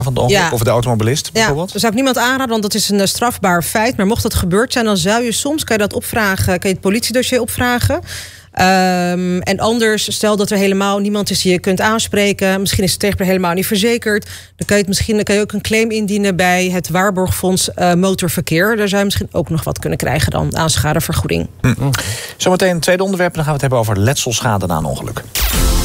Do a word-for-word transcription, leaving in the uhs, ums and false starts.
van de ongeluk, ja. Of de automobilist bijvoorbeeld? Ja, dat zou ik niemand aanraden, want dat is een uh, strafbaar feit. Maar mocht dat gebeurd zijn, dan zou je soms, kan je dat opvragen, kan je het politiedossier opvragen. Um, en anders, stel dat er helemaal niemand is die je kunt aanspreken. Misschien is het tegenwoordig helemaal niet verzekerd. Dan kan je, het misschien, dan kan je ook een claim indienen bij het Waarborgfonds uh, Motorverkeer. Daar zou je misschien ook nog wat kunnen krijgen dan aan schadevergoeding. Hm. Zometeen een tweede onderwerp, dan gaan we het hebben over letselschade na een ongeluk.